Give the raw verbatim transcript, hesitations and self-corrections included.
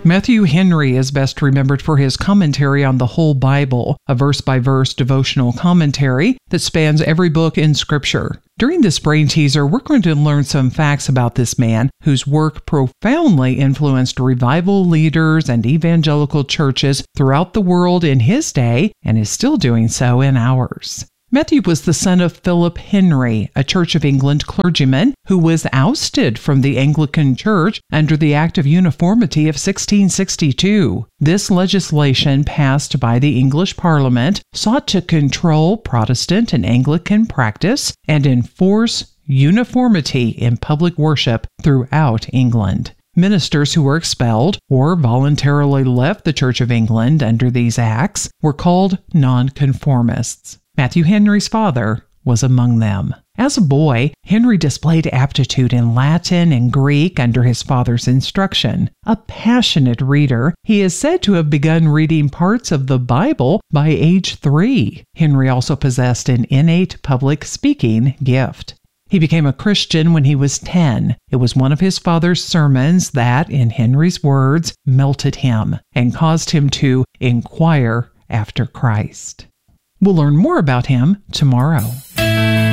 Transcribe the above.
Matthew Henry is best remembered for his commentary on the whole Bible, a verse-by-verse devotional commentary that spans every book in Scripture. During this brain teaser, we're going to learn some facts about this man whose work profoundly influenced revival leaders and evangelical churches throughout the world in his day and is still doing so in ours. Matthew was the son of Philip Henry, a Church of England clergyman who was ousted from the Anglican Church under the Act of Uniformity of sixteen sixty-two. This legislation, passed by the English Parliament, sought to control Protestant and Anglican practice and enforce uniformity in public worship throughout England. Ministers who were expelled or voluntarily left the Church of England under these acts were called nonconformists. Matthew Henry's father was among them. As a boy, Henry displayed aptitude in Latin and Greek under his father's instruction. A passionate reader, he is said to have begun reading parts of the Bible by age three. Henry also possessed an innate public speaking gift. He became a Christian when he was ten. It was one of his father's sermons that, in Henry's words, melted him and caused him to inquire after Christ. We'll learn more about him tomorrow.